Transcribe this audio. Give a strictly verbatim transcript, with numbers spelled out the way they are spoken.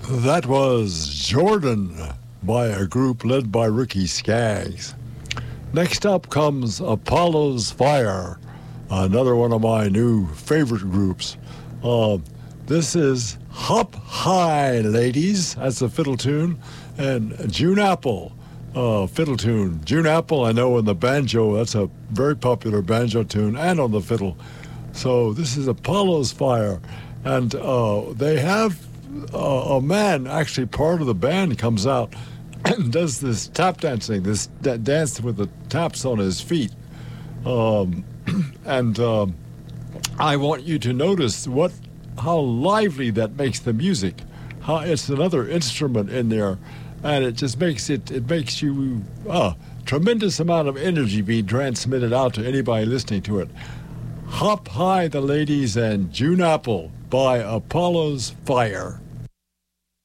That was Jordan by a group led by Ricky Skaggs. Next up comes Apollo's Fire, another one of my new favorite groups. Uh, this is Hop High, Ladies. That's a fiddle tune. And June Apple, uh, fiddle tune. June Apple, I know, in the banjo. That's a very popular banjo tune, and on the fiddle. So this is Apollo's Fire. And uh, they have uh, a man, actually part of the band, comes out and does this tap dancing, this da- dance with the taps on his feet. Um, and um, I want you to notice what how lively that makes the music. How it's another instrument in there, and it just makes it it makes you uh, tremendous amount of energy being transmitted out to anybody listening to it. Hop High, the Ladies, and June Apple by Apollo's Fire.